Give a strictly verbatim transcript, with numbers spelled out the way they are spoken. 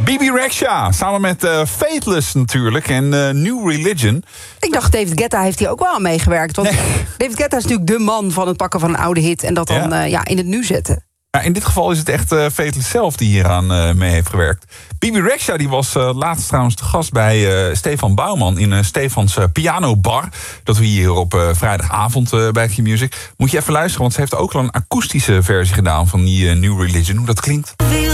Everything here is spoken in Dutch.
Bibi Rexha, samen met uh, Faithless natuurlijk en uh, New Religion. Ik dacht, David Guetta heeft hier ook wel aan meegewerkt. Want Nee. David Guetta is natuurlijk de man van het pakken van een oude hit en dat dan Ja. uh, ja, in het nu zetten. Ja, in dit geval is het echt uh, Faithless zelf die hieraan uh, mee heeft gewerkt. Bibi Rexha die was uh, laatst trouwens te gast bij uh, Stefan Bouwman in uh, Stefans uh, pianobar. Dat we hier op uh, vrijdagavond uh, bij Q-Music. Moet je even luisteren, want ze heeft ook al een akoestische versie gedaan van die uh, New Religion. Hoe dat klinkt.